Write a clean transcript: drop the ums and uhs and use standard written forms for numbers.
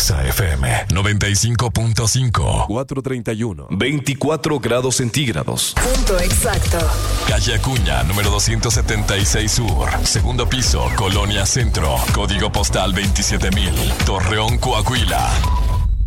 Exa FM 95.5. 431. 24 grados centígrados. Punto exacto. Calle Acuña, número 276 Sur. Segundo piso, Colonia Centro. Código postal 27,000. Torreón, Coahuila.